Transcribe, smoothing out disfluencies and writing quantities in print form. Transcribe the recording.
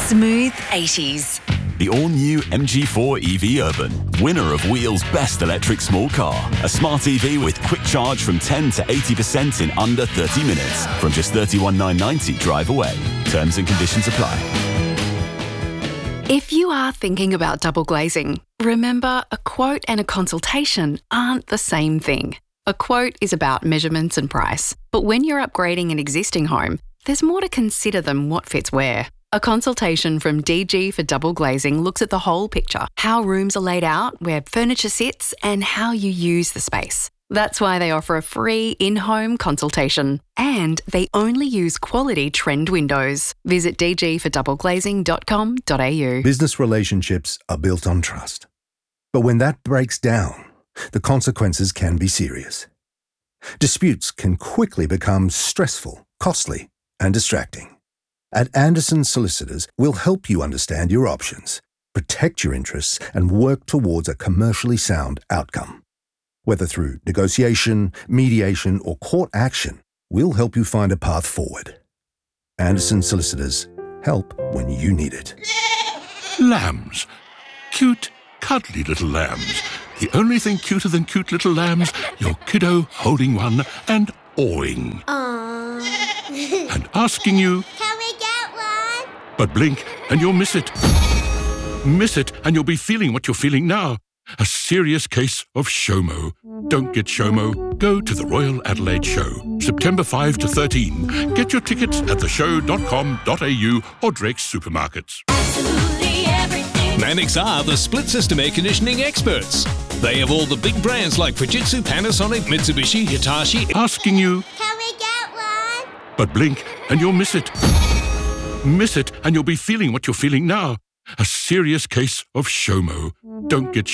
Smooth 80s. The all-new MG4 EV Urban, winner of Wheel's Best Electric Small Car. A smart EV with quick charge from 10 to 80% in under 30 minutes. From just $31,990 drive away. Terms and conditions apply. If you are thinking about double glazing, remember a quote and a consultation aren't the same thing. A quote is about measurements and price, but when you're upgrading an existing home, there's more to consider than what fits where. A consultation from DG for Double Glazing looks at the whole picture, how rooms are laid out, where furniture sits, and how you use the space. That's why they offer a free in-home consultation. And they only use quality trend windows. Visit dgfordoubleglazing.com.au. Business relationships are built on trust. But when that breaks down, the consequences can be serious. Disputes can quickly become stressful, costly, and distracting. At Anderson Solicitors, we'll help you understand your options, protect your interests, and work towards a commercially sound outcome. Whether through negotiation, mediation, or court action, we'll help you find a path forward. Anderson Solicitors, help when you need it. Lambs. Cute, cuddly little lambs. The only thing cuter than cute little lambs, your kiddo holding one and awing. Aww. And asking you, "Can we get one?" but blink and you'll miss it. Miss it and you'll be feeling what you're feeling now. A serious case of SHOMO. Don't get SHOMO. Go to the Royal Adelaide Show, September 5 to 13. Get your tickets at theshow.com.au or Drake's Supermarkets. Absolutely everything. Manix are the split system air conditioning experts. They have all the big brands like Fujitsu, Panasonic, Mitsubishi, Hitachi. Asking you, "Can we get one?" but blink and you'll miss it. Miss it and you'll be feeling what you're feeling now. A serious case of SHOMO. Don't get